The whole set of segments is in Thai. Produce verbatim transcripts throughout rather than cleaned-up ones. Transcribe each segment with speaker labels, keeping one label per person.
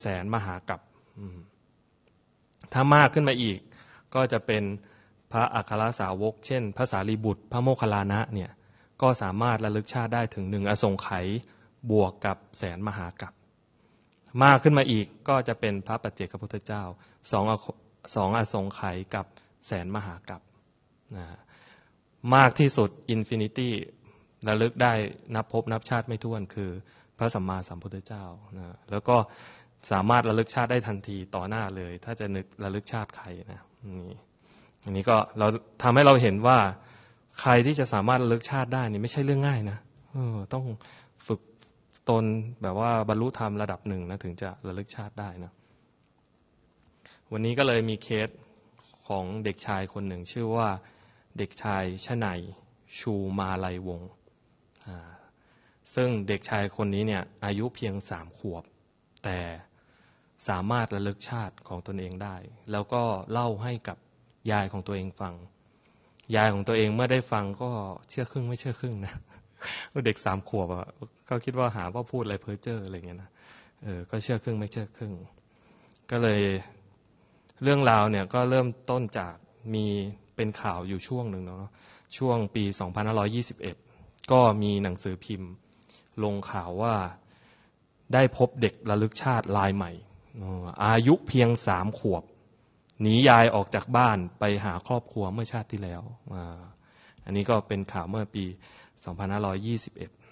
Speaker 1: แสนมหากัปถ้ามากขึ้นมาอีกก็จะเป็นพระอัครสาวกเช่นพระสารีบุตรพระโมคคัลลานะเนี่ยก็สามารถระลึกชาติได้ถึงหนึ่งอสงไขยบวกกับแสนมหากัปมากขึ้นมาอีกก็จะเป็นพระปัจเจกพุทธเจ้าสองสองอสงไขยกับแสนมหากัปนะมากที่สุดอินฟินิตี้ระลึกได้นับภพนับชาติไม่ถ้วนคือพระสัมมาสัมพุทธเจ้านะแล้วก็สามารถระลึกชาติได้ทันทีต่อหน้าเลยถ้าจะนึกระลึกชาติใครนะนี่อันนี้ก็เราทำให้เราเห็นว่าใครที่จะสามารถระลึกชาติได้นี่ไม่ใช่เรื่องง่ายนะเออต้องฝึกตนแบบว่าบรรลุธรรมระดับหนึ่งนะถึงจะระลึกชาติได้นะวันนี้ก็เลยมีเคสของเด็กชายคนหนึ่งชื่อว่าเด็กชายชนัยชูมาลัยวงศ์ซึ่งเด็กชายคนนี้เนี่ยอายุเพียงสามขวบแต่สามารถระลึกชาติของตนเองได้แล้วก็เล่าให้กับยายของตัวเองฟังยายของตัวเองเมื่อได้ฟังก็เชื่อครึ่งไม่เชื่อครึ่งนะเด็กสามขวบอ่ะเขาคิดว่าหาว่าพูดอะไรเพ้อเจ้ออะไรเงี้ยนะเออก็เชื่อครึ่งไม่เชื่อครึ่งก็เลยเรื่องราวเนี่ยก็เริ่มต้นจากมีเป็นข่าวอยู่ช่วงหนึ่งเนาะช่วงปีสองพันห้าร้อยยี่สิบเอ็ดก็มีหนังสือพิมพ์ลงข่าวว่าได้พบเด็กระลึกชาติรายใหม่อายุเพียงสามขวบหนียายออกจากบ้านไปหาครอบครัวเมื่อชาติที่แล้วอันนี้ก็เป็นข่าวเมื่อปีสองพันห้าร้อยยี่สิบเอ็ด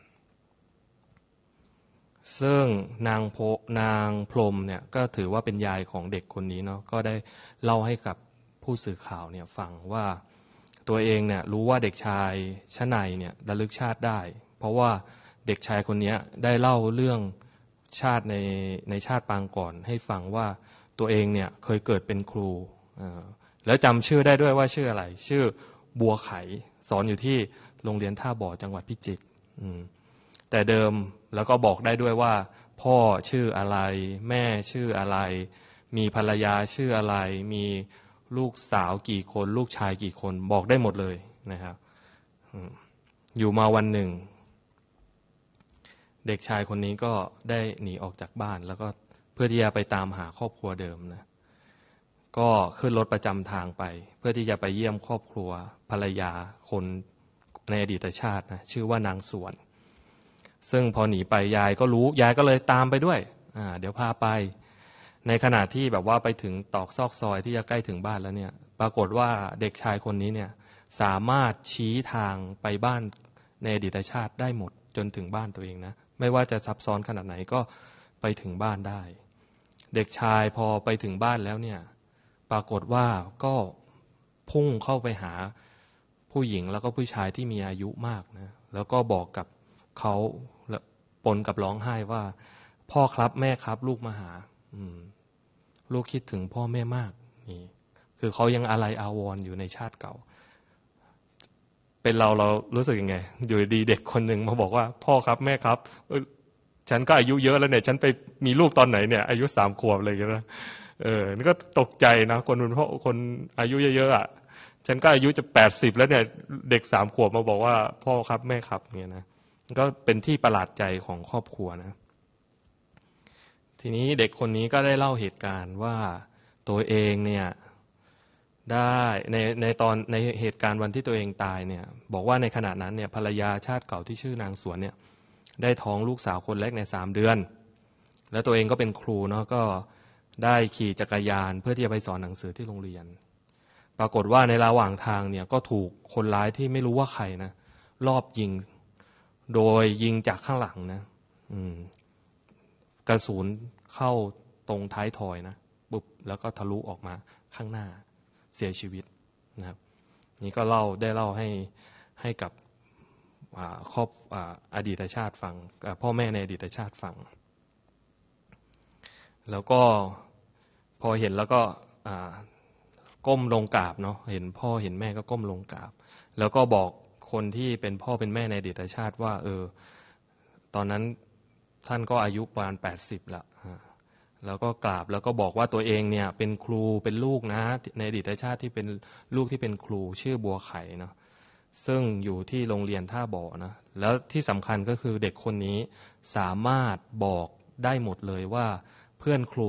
Speaker 1: ซึ่งนางโพนางพรหมเนี่ยก็ถือว่าเป็นยายของเด็กคนนี้เนาะก็ได้เล่าให้กับผู้สื่อข่าวเนี่ยฟังว่าตัวเองเนี่ยรู้ว่าเด็กชายชนัยเนี่ยระลึกชาติได้เพราะว่าเด็กชายคนนี้ได้เล่าเรื่องชาติในในชาติปางก่อนให้ฟังว่าตัวเองเนี่ยเคยเกิดเป็นครูแล้วจำชื่อได้ด้วยว่าชื่ออะไรชื่อบัวไขสอนอยู่ที่โรงเรียนท่าบ่อจังหวัดพิจิตรแต่เดิมแล้วก็บอกได้ด้วยว่าพ่อชื่ออะไรแม่ชื่ออะไรมีภรรยาชื่ออะไรมีลูกสาวกี่คนลูกชายกี่คนบอกได้หมดเลยนะครับอยู่มาวันหนึ่งเด็กชายคนนี้ก็ได้หนีออกจากบ้านแล้วก็เพื่อที่จะไปตามหาครอบครัวเดิมนะก็ขึ้นรถประจำทางไปเพื่อที่จะไปเยี่ยมครอบครัวภรรยาคนในอดีตชาตินะชื่อว่านางสวนซึ่งพอหนีไปยายก็รู้ยายก็เลยตามไปด้วยอ่าเดี๋ยวพาไปในขณะที่แบบว่าไปถึงตอกซอกซอยที่จะใกล้ถึงบ้านแล้วเนี่ยปรากฏว่าเด็กชายคนนี้เนี่ยสามารถชี้ทางไปบ้านในอดีตชาติได้หมดจนถึงบ้านตัวเองนะไม่ว่าจะซับซ้อนขนาดไหนก็ไปถึงบ้านได้เด็กชายพอไปถึงบ้านแล้วเนี่ยปรากฏว่าก็พุ่งเข้าไปหาผู้หญิงแล้วก็ผู้ชายที่มีอายุมากนะแล้วก็บอกกับเขาปนกับร้องไห้ว่าพ่อครับแม่ครับลูกมาหาลูกคิดถึงพ่อแม่มากนี่คือเขายังอาลัยอาวรณ์อยู่ในชาติเก่าเป็นเราเรารู้สึกยังไงอยู่ดีเด็กคนหนึ่งมาบอกว่าพ่อครับแม่ครับฉันก็อายุเยอะแล้วเนี่ยฉันไปมีลูกตอนไหนเนี่ยอายุสามขวบอะไรอย่างเงี้ยนะเออนี่ก็ตกใจนะคนเป็นพ่อคนอายุเยอะๆอ่ะฉันก็อายุจะแปดสิบแล้วเนี่ยเด็กสามขวบมาบอกว่าพ่อครับแม่ครับเนี่ยนะก็เป็นที่ประหลาดใจของครอบครัวนะทีนี้เด็กคนนี้ก็ได้เล่าเหตุการณ์ว่าตัวเองเนี่ยได้ในในตอนในเหตุการณ์วันที่ตัวเองตายเนี่ยบอกว่าในขณะนั้นเนี่ยภรรยาชาติเก่าที่ชื่อนางสวนเนี่ยได้ท้องลูกสาวคนเล็กในสามเดือนแล้วตัวเองก็เป็นครูเนาะก็ได้ขี่จักรยานเพื่อที่จะไปสอนหนังสือที่โรงเรียนปรากฏว่าในระหว่างทางเนี่ยก็ถูกคนร้ายที่ไม่รู้ว่าใครนะลอบยิงโดยยิงจากข้างหลังนะอืมกระสุนเข้าตรงท้ายทอยนะปุ๊บแล้วก็ทะลุออกมาข้างหน้าเสียชีวิตนะครับนี่ก็เล่าได้เล่าให้ให้กับครอบอดีตชาติฟังพ่อแม่ในอดีตชาติฟังแล้วก็พอเห็นแล้วก็ก้มลงกราบเนาะเห็นพ่อเห็นแม่ก็ก้มลงกราบแล้วก็บอกคนที่เป็นพ่อเป็นแม่ในอดีตชาติว่าเออตอนนั้นท่านก็อายุประมาณแปดสิบละแล้วก็กราบแล้วก็บอกว่าตัวเองเนี่ยเป็นครูเป็นลูกนะในอดีตชาติที่เป็นลูกที่เป็นครูชื่อบัวไข่เนาะซึ่งอยู่ที่โรงเรียนท่าบ่อนะแล้วที่สำคัญก็คือเด็กคนนี้สามารถบอกได้หมดเลยว่าเพื่อนครู